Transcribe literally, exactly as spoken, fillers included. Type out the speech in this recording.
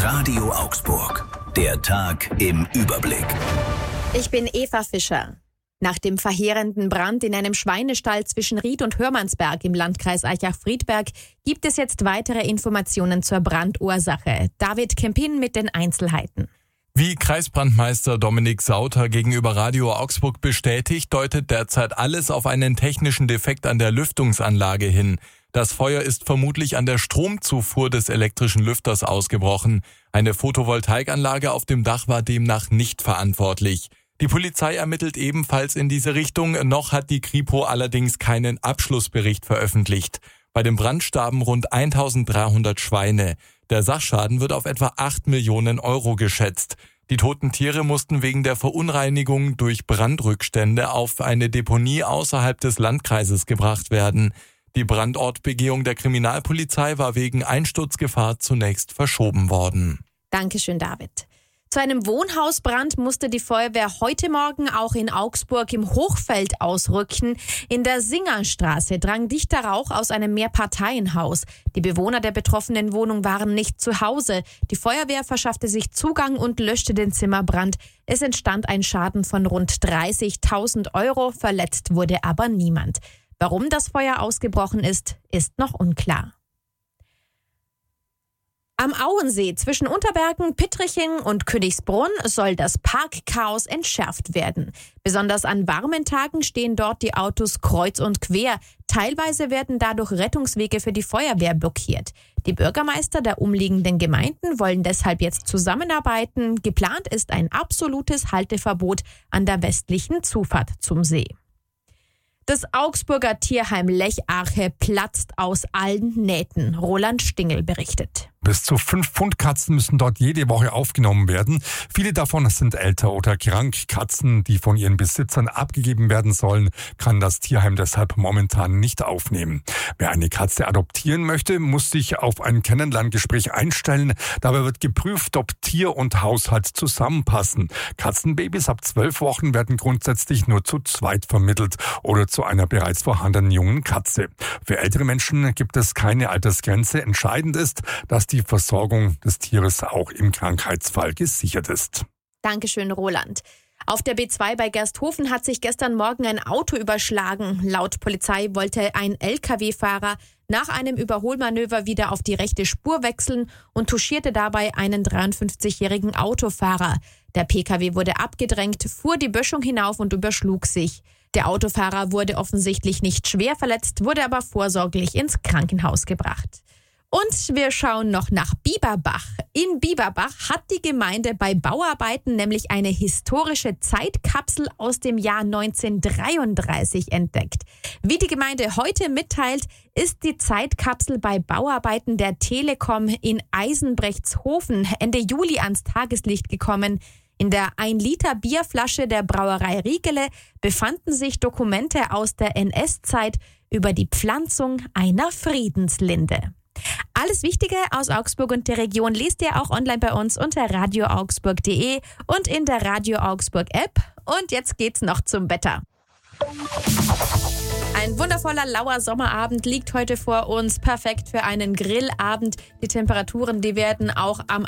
Radio Augsburg. Der Tag im Überblick. Ich bin Eva Fischer. Nach dem verheerenden Brand in einem Schweinestall zwischen Ried und Hörmannsberg im Landkreis Aichach-Friedberg gibt es jetzt weitere Informationen zur Brandursache. David Kempin mit den Einzelheiten. Wie Kreisbrandmeister Dominik Sauter gegenüber Radio Augsburg bestätigt, deutet derzeit alles auf einen technischen Defekt an der Lüftungsanlage hin. Das Feuer ist vermutlich an der Stromzufuhr des elektrischen Lüfters ausgebrochen. Eine Photovoltaikanlage auf dem Dach war demnach nicht verantwortlich. Die Polizei ermittelt ebenfalls in diese Richtung. Noch hat die Kripo allerdings keinen Abschlussbericht veröffentlicht. Bei dem Brand starben rund eintausenddreihundert Schweine. Der Sachschaden wird auf etwa acht Millionen Euro geschätzt. Die toten Tiere mussten wegen der Verunreinigung durch Brandrückstände auf eine Deponie außerhalb des Landkreises gebracht werden. Die Brandortbegehung der Kriminalpolizei war wegen Einsturzgefahr zunächst verschoben worden. Dankeschön, David. Zu einem Wohnhausbrand musste die Feuerwehr heute Morgen auch in Augsburg im Hochfeld ausrücken. In der Singerstraße drang dichter Rauch aus einem Mehrparteienhaus. Die Bewohner der betroffenen Wohnung waren nicht zu Hause. Die Feuerwehr verschaffte sich Zugang und löschte den Zimmerbrand. Es entstand ein Schaden von rund dreißigtausend Euro. Verletzt wurde aber niemand. Warum das Feuer ausgebrochen ist, ist noch unklar. Am Auensee zwischen Unterbergen, Pittriching und Königsbrunn soll das Parkchaos entschärft werden. Besonders an warmen Tagen stehen dort die Autos kreuz und quer. Teilweise werden dadurch Rettungswege für die Feuerwehr blockiert. Die Bürgermeister der umliegenden Gemeinden wollen deshalb jetzt zusammenarbeiten. Geplant ist ein absolutes Halteverbot an der westlichen Zufahrt zum See. Das Augsburger Tierheim Lech-Arche platzt aus allen Nähten. Roland Stingel berichtet. Bis zu fünf Pfund Katzen müssen dort jede Woche aufgenommen werden. Viele davon sind älter oder krank. Katzen, die von ihren Besitzern abgegeben werden sollen, kann das Tierheim deshalb momentan nicht aufnehmen. Wer eine Katze adoptieren möchte, muss sich auf ein Kennenlerngespräch einstellen. Dabei wird geprüft, ob Tier und Haushalt zusammenpassen. Katzenbabys ab zwölf Wochen werden grundsätzlich nur zu zweit vermittelt oder zu einer bereits vorhandenen jungen Katze. Für ältere Menschen gibt es keine Altersgrenze. Entscheidend ist, dass die Versorgung des Tieres auch im Krankheitsfall gesichert ist. Dankeschön, Roland. Auf der B zwei bei Gersthofen hat sich gestern Morgen ein Auto überschlagen. Laut Polizei wollte ein L K W-Fahrer nach einem Überholmanöver wieder auf die rechte Spur wechseln und touchierte dabei einen dreiundfünfzigjährigen Autofahrer. Der P K W wurde abgedrängt, fuhr die Böschung hinauf und überschlug sich. Der Autofahrer wurde offensichtlich nicht schwer verletzt, wurde aber vorsorglich ins Krankenhaus gebracht. Und wir schauen noch nach Bieberbach. In Bieberbach hat die Gemeinde bei Bauarbeiten nämlich eine historische Zeitkapsel aus dem Jahr neunzehnhundertdreiunddreißig entdeckt. Wie die Gemeinde heute mitteilt, ist die Zeitkapsel bei Bauarbeiten der Telekom in Eisenbrechtshofen Ende Juli ans Tageslicht gekommen. In der ein Liter Bierflasche der Brauerei Riegele befanden sich Dokumente aus der N S-Zeit über die Pflanzung einer Friedenslinde. Alles Wichtige aus Augsburg und der Region lest ihr auch online bei uns unter radio augsburg punkt de und in der Radio Augsburg App. Und jetzt geht's noch zum Wetter. Ein wundervoller, lauer Sommerabend liegt heute vor uns. Perfekt für einen Grillabend. Die Temperaturen, die werden auch am